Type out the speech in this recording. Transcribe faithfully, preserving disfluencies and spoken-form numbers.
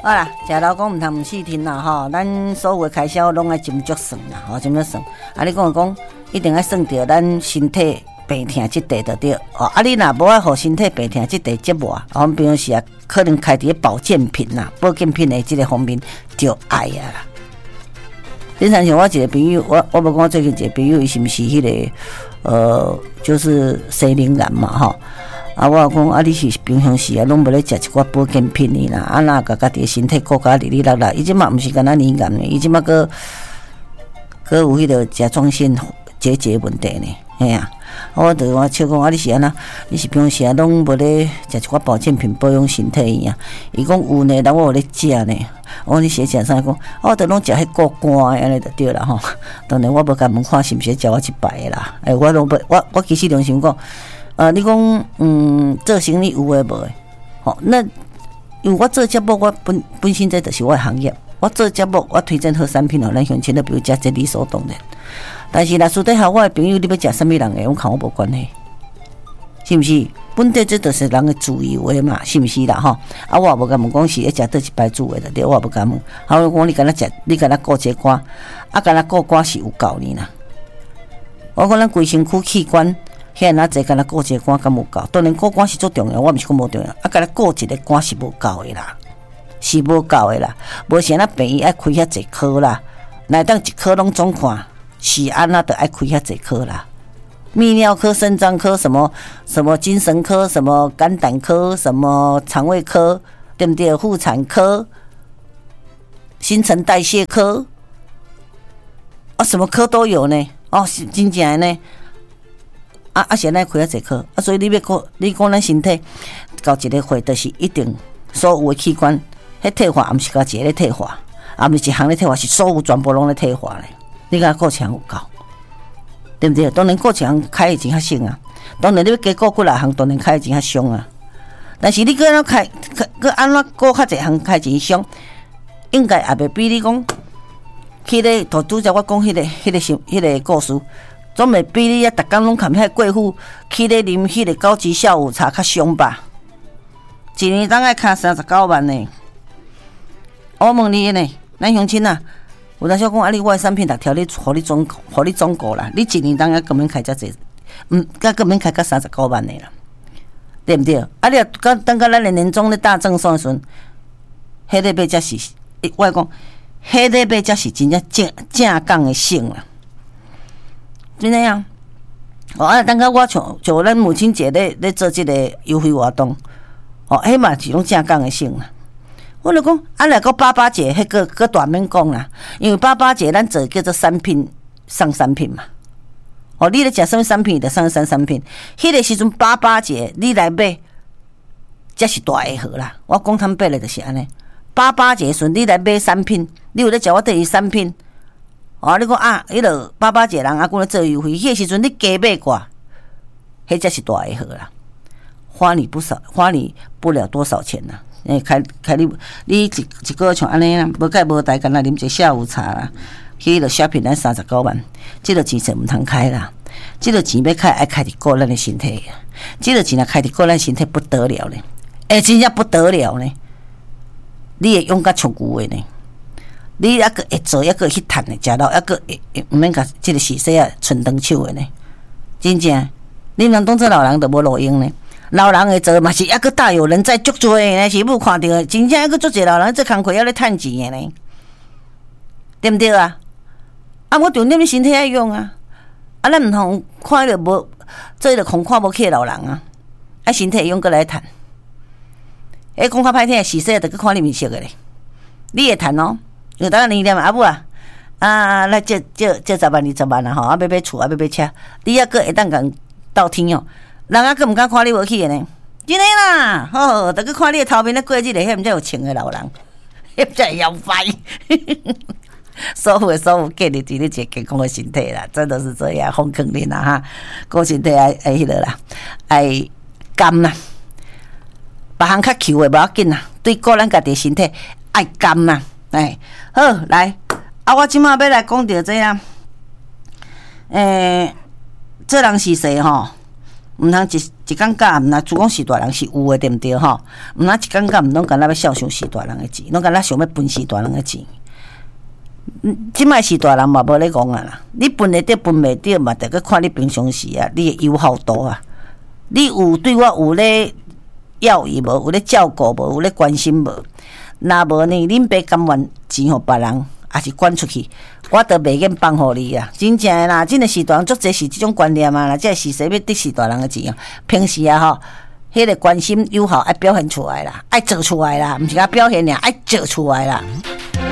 好啦，食老公毋通毋细听啦吼，咱所有的开销拢爱斟酌算啦，吼，斟酌算。啊，你讲讲，一定要算着咱身体病痛即块就对。哦，啊，你若无爱互身体病痛即块折磨，我们平常时啊，可能开伫保健品啦、保健品的即个方面就爱啊啦。你像像我一个朋友，我我无讲我最近一个朋友，伊是毋是迄、那个呃，就是西陵癌嘛吼。啊，我讲啊，你是平常时啊，拢无咧食一寡保健品呢啦，啊，那甲家己身体顾甲哩哩啦啦，伊即马毋是干那敏感呢，伊即马个个有迄个甲状腺结节问题呢，嘿啊，我就我笑讲啊，你是安那？你是平常时啊，拢无咧食一寡保健品保养身体伊啊？伊讲有呢，但我有咧食呢。我讲你写食啥讲？我著拢食迄个肝安尼就对啦吼。当然我无甲问看是毋是食我一摆啦，诶、欸，我拢无，我我其实良心讲。呃，你讲，嗯，做生意有诶无诶？吼，那因为我做节目，我本本身这就是我的行业。我做节目，我推荐好产品哦，咱乡亲都比如食，这理所当然。但是若私底下我的朋友，你要食什么人诶，我看我无关系，是毋是？本地这就是人的自由诶嘛，是毋是啦？吼，啊，我也无甲问讲是要食倒一摆煮诶的，对，我也无甲问。啊，我讲你敢若食，你敢若顾这肝，啊，敢若顾肝是有够呢啦。我讲咱规身躯器官。遐那济，敢若顾一个肝敢无够？当然顾肝是最重要，我毋是讲无重要。啊，敢若顾一个肝是无够的啦，是无够的啦。无像咱病院爱开遐济科啦，乃当一科拢总看，是安那得爱开遐济科啦。泌尿科、肾脏科、什么什么精神科、什么肝胆科、什么肠胃科，对不对？妇产科、新陈代谢科，啊，什么科都有呢。哦，是真正的呢。啊啊！现在开啊济科啊，所以你要讲，你讲咱身体到一个会，就是一定所有的器官，迄退化，毋是甲一个咧退化，啊，毋是一项咧退化，是所有全部拢咧退化咧。你甲顾强有够，对不对？当然顾强开的钱较省啊，当然你要加顾几六项，当然开的钱较凶啊。但是你搁安怎开，搁安怎顾较济项开钱凶，应该也袂比你讲，迄个大拄则我讲迄个、迄个、迄个故事。总袂比你啊，逐工拢看遐贵妇去咧啉迄个高级下午茶较凶吧？一年当爱开三十九万呢。我问你呢，咱乡亲啊，有当时讲啊，你我的产品逐条你，互你总，互你总顾啦。你一年当啊，根本开遮济，嗯，甲根本开到三十九万的啦，对不对？啊，你啊，等等到咱的年终咧大正算时，迄个买才是，我讲，迄个买才是真正正正港的省啦。就那样，哦啊，等下我像像咱母亲节咧咧做即个优惠活动，哦，迄嘛是拢正港的省啦。我就讲，啊，来个八八节，迄个个大免讲啦，因为八八节咱做叫做产品上产品嘛。哦，你咧食什么产品，就上上产品。迄个时阵八八节，你来买，才是大下好啦。我讲坦白咧，就是安尼。八八节时，你来买产品，你有咧食我第一产品。哦，你讲啊，迄落八八一个人啊，讲咧做优惠，迄个时阵你加买寡，迄才是大个好啦，花你不少，花你不了多少钱呐、啊。诶，开开你你一一个像安尼啦，无介无代，干那啉一个下午茶啦，迄落 shopping 咱三十九万，即落钱就毋通开啦，即落钱要开爱开伫顾咱的身体啊，即落钱若开伫顾咱身体不得了咧，诶，真正不得了呢，你会用甲足久的呢。你还个会做，还个去趁的，食到还个会毋免甲即个洗洗啊，剩长手的呢。真正，你若当做老人就无路用呢。老人会做嘛是还个大有人在足多的呢，是无看到的，真正还个足侪老人做工课还咧趁钱的呢，对毋对啊？啊，我重点你身体爱用啊，啊，咱毋通看着无做着空看无起老人啊，啊，身体用过来趁。诶，讲较歹听，洗洗就去看你面色的咧，你会趁哦。有当年念阿母啊，啊，来借借借十万二十万啊吼，啊要买厝啊要买车，你还佫会当共斗天哦，人啊佫毋敢看你无去的呢，真诶啦，吼，得去看你的头面咧过日个，迄毋才有穿的老人，迄才会摇摆，所有的所有建立伫你一个健康的身体啦，真的是这样，红坑恁啦哈，顾身体爱爱迄个啦，爱甘啦，别项较求的无要紧啦，对顾咱家己身体爱甘啦。哎，好来，啊，我即马要来讲到这啊，诶、欸，做人是谁吼？ 毋通一一感觉，毋通主讲是大人是有诶，对毋对吼？毋通一感觉，毋拢敢若要孝顺是大人诶钱，拢敢若想要分是大人诶钱。即摆是大人嘛无咧讲啊啦，你分会着分袂着嘛，得个看你平常时啊，你诶友好度啊，你有对我有咧要伊无，有咧照顾无，有咧关心无？若无呢，恁爸甘愿钱互别人，也是管出去，我都袂愿放互你啊！真正诶啦，真诶是大人足侪是即种观念啊啦，即个是说要得是大人诶钱啊。平时啊吼，迄个关心友好爱表现出来啦，爱做出来啦，毋是甲表现尔，爱做出来啦。